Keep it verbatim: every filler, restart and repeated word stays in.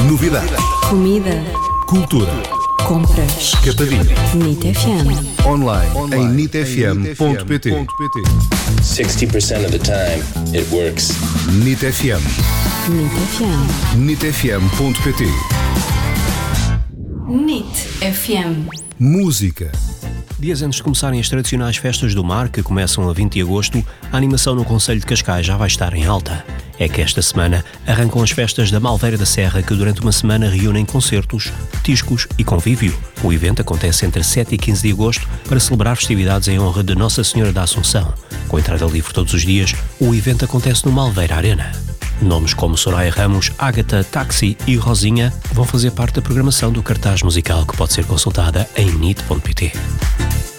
Novidade. Comida. Cultura. Compras. Capadinho. NIT F M. Online, Online. em nit f m ponto p t. sixty percent of the time, it works. NIT F M. NIT F M. nit f m ponto p t. NIT F M. Música. Dias antes de começarem as tradicionais festas do mar, que começam a vinte de agosto, a animação no concelho de Cascais já vai estar em alta. É que esta semana arrancam as festas da Malveira da Serra, que durante uma semana reúnem concertos, petiscos e convívio. O evento acontece entre sete e quinze de agosto para celebrar festividades em honra de Nossa Senhora da Assunção. Com entrada livre todos os dias, o evento acontece no Malveira Arena. Nomes como Soraya Ramos, Ágata, Taxi e Rosinha vão fazer parte da programação do cartaz musical, que pode ser consultada em nit ponto p t.